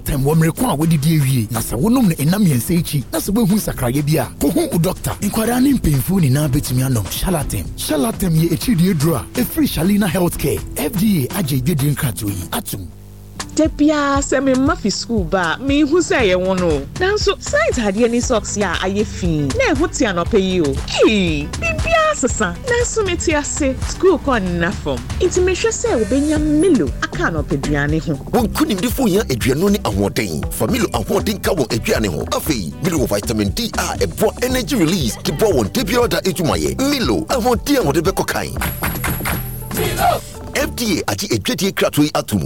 Tem wo mreko a wodidi ewie na se wonom ne enam yense echi na se behu sakraye bia ko hu doctor inkwara ne mpemfu ni na betumi anom Shalatem ye echi die dura e free Shalina Healthcare FDA agegedi nkrato yi atum Tepia se me mafi school ba me hu se ye wono nanso site hade ni socks ya aye fi na ehu ti anope yi o bibia sesa nanso me ti ase school kon na form iti me hwe se obenya Milo aka anope duane ho won kunim de fo ya aduano ni ahoden familo ahoden ka won aduane ho afei Milo vitamin D a ebo energy release ki bo won tepia da ejumaye Milo ahoden a wode bekokan Milo FDA ati edwedie krato yi atumu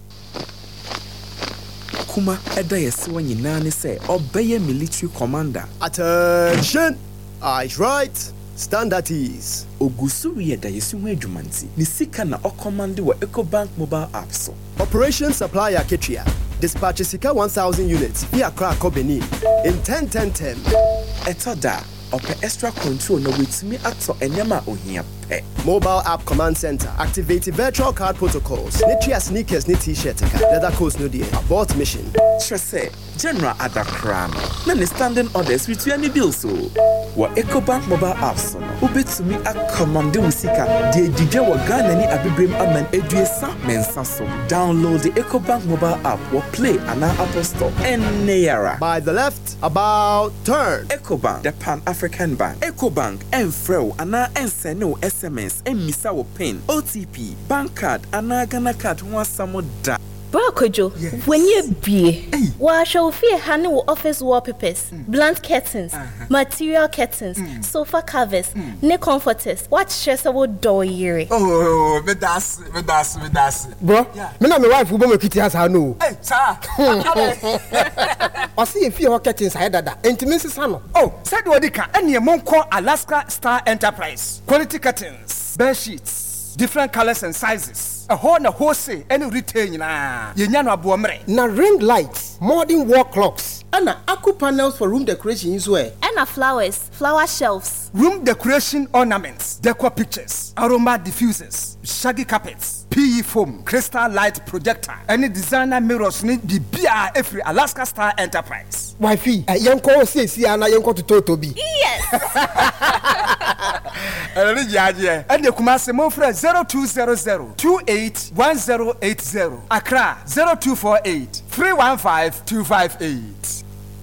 Kuma eda yesi wanyina ne se obeye military commander. Attention! Eyes right. Stand at ease. Ogusuri eda yesi ho adwumanti. Ni sika na ocommand wa EcoBank mobile app so. Operation Supplier Ketria. Dispatch sika 1,000 units via Accra Benin in 10-10-10. Etoda ope extra control na wetimi ato enyama ohia pe. Mobile app command center activate virtual card protocols. Nitria sneakers ni t-shirt leather coats no dear. Abort mission. Trese General Adakrano. Na ne standing orders with any bill so. Wa EcoBank mobile apps no. Ubetumi akomande usika de didwe wa Ghana ni abibrem aman eduesa mensa so. Download the EcoBank mobile app or play an Apple Store and Nayara. By the left, about turn. EcoBank, the Pan-African Bank. EcoBank enfreo ana ensene SMS emisa wo pin OTP bank card ana Ghana card ho asamo da. Brokojo, when you be, wash your fear honey office wallpapers, blunt curtains, material curtains, sofa covers, neck comforters, what stress about door year. Oh, me das. Bro, me na my wife who be kitty has her no. Hey, sir. I see if your curtains I dada. Intimacy sano. Oh, said Wadika, and your Monco Alaska Star Enterprise. Quality curtains, bed sheets, different colors and sizes. A whole say any retain na yenyano abuamre. Na ring lights, modern wall clocks, and aqua panels for room decoration is where. And flowers, flower shelves, room decoration ornaments, decor pictures, aroma diffusers, shaggy carpets, PE foam, crystal light projector, any designer mirrors need the BR every Alaska Star Enterprise. Wifey, yanko says yana yanko to Totobi. Yes. And the Kumasi Mofre 0200-281080. Accra 0248-315-258.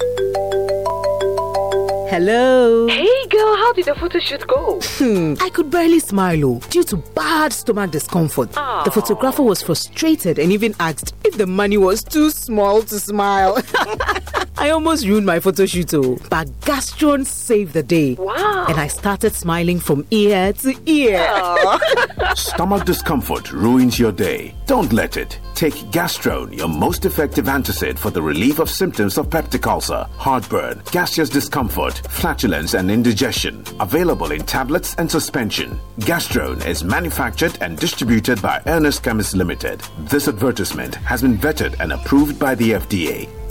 Hello. Hey girl, how did the photo shoot go? I could barely smile due to bad stomach discomfort. The photographer was frustrated and even asked if the money was too small to smile. I almost ruined my photo shoot, but Gastron saved the day. Wow. And I started smiling from ear to ear. Stomach discomfort ruins your day. Don't let it. Take Gastrone, your most effective antacid for the relief of symptoms of peptic ulcer, heartburn, gaseous discomfort, flatulence, and indigestion. Available in tablets and suspension. Gastrone is manufactured and distributed by Ernest Chemists Limited. This advertisement has been vetted and approved by the FDA.